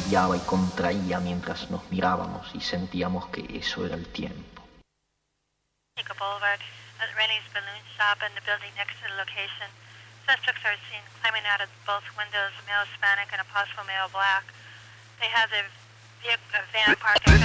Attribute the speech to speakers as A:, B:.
A: brillaba y contraía mientras nos mirábamos y sentíamos que eso era el tiempo.
B: Boulevard at Rennie's Balloon Shop and the building next to the location. Suspects are seen climbing out of both windows, a male Hispanic and a possible male black. They have their van parked in